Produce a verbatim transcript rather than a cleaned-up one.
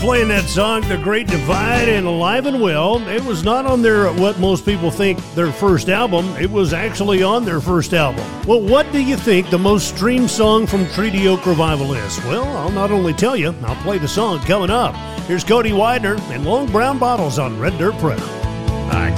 playing that song, The Great Divide, and Alive and Well. It was not on their, what most people think, their first album. It was actually on their first album. Well, what do you think the most streamed song from Treaty Oak Revival is? Well, I'll not only tell you, I'll play the song coming up. Here's Cody Widener and Long Brown Bottles on Red Dirt Prep.